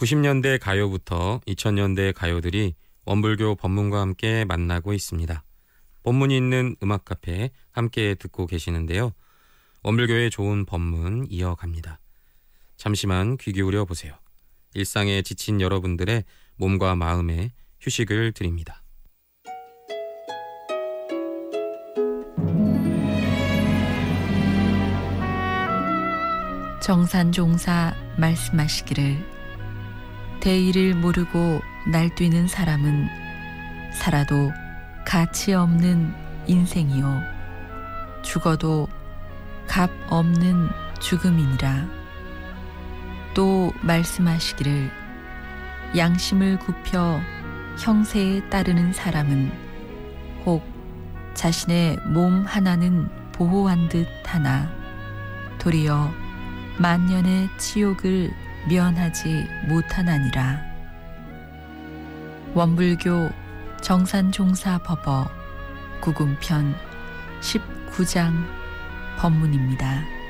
90년대 가요부터 2000년대 가요들이 원불교 법문과 함께 만나고 있습니다. 법문이 있는 음악 카페 함께 듣고 계시는데요. 원불교의 좋은 법문 이어갑니다. 잠시만 귀 기울여 보세요. 일상에 지친 여러분들의 몸과 마음에 휴식을 드립니다. 정산종사 말씀하시기를 대의를 모르고 날뛰는 사람은 살아도 가치 없는 인생이요 죽어도 값 없는 죽음이니라. 또 말씀하시기를 양심을 굽혀 형세에 따르는 사람은 혹 자신의 몸 하나는 보호한 듯 하나 도리어 만년의 치욕을 면하지 못하나니라. 원불교 정산종사법어 구금편 19장 법문입니다.